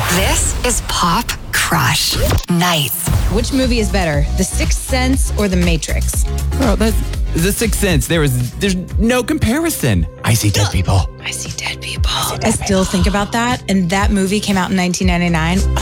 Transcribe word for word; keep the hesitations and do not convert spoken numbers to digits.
This is Pop Crush Nights. Which movie is better, The Sixth Sense or The Matrix? Bro, that's The Sixth Sense. There is, there's no comparison. I see dead people. I see dead people. I still think about that, and that movie came out in nineteen ninety-nine.